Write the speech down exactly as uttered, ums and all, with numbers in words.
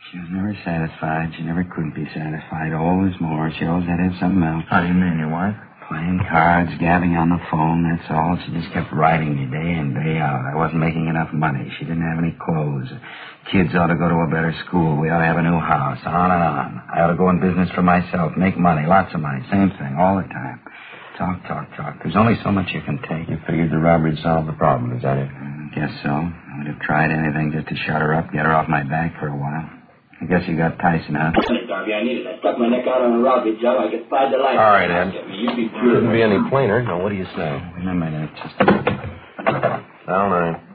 She was never satisfied. She never could be satisfied. Always more. She always had to have something else. How do you mean, your wife? Playing cards, gabbing on the phone, that's all. She just kept writing me day in, day out. I wasn't making enough money. She didn't have any clothes. Kids ought to go to a better school. We ought to have a new house. On and on. I ought to go in business for myself, make money, lots of money. Same thing, all the time. Talk, talk, talk. There's only so much you can take. You figured the robbery'd solve the problem, is that it? I guess so. I would have tried anything just to shut her up, get her off my back for a while. I guess you got Tyson, huh? Darby, I need it. I stuck my neck out on a robbery job. I get five to life. All right, Ed. You'd be Couldn't be any plainer. Now, what do you say? Remember that. Just... Down nine.